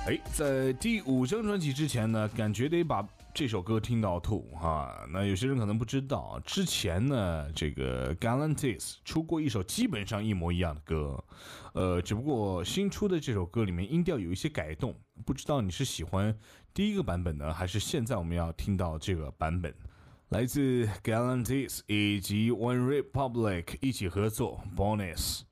在第5张专辑之前呢，感觉得把这首歌听到吐哈。那有些人可能不知道，之前呢，这个 Galantis 出过一首基本上一模一样的歌，只不过新出的这首歌里面音调有一些改动，不知道你是喜欢第一个版本呢，还是现在我们要听到这个版本？来自 Galantis 以及 One Republic 一起合作 Bonus。